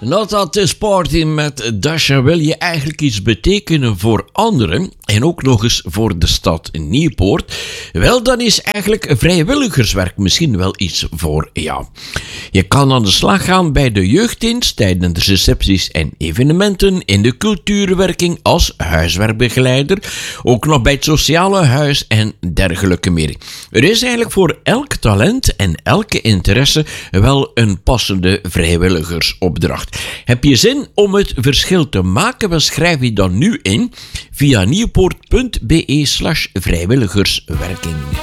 Not at this party met Dasha wil je eigenlijk iets betekenen voor anderen en ook nog eens voor de stad Nieuwpoort. Wel, dan is eigenlijk vrijwilligerswerk misschien wel iets voor jou. Je kan aan de slag gaan bij de jeugddienst tijdens recepties en evenementen, in de cultuurwerking als huiswerkbegeleider, ook nog bij het sociale huis en dergelijke meer. Er is eigenlijk voor elk talent en elke interesse wel een passende vrijwilligersopdracht. Heb je zin om het verschil te maken? Wel, schrijf je dan nu in via nieuwpoort.be/vrijwilligerswerking.